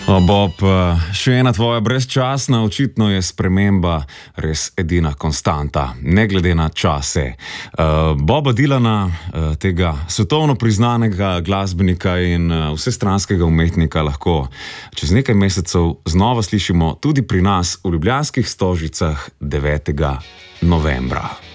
Bob, še ena tvoja brezčasna, očitno je sprememba res edina konstanta, ne glede na čase. Boba Dylana, tega svetovno priznanega glasbenika in vsestranskega umetnika, lahko čez nekaj mesecev znova slišimo tudi pri nas v ljubljanskih Stožicah 9. novembra.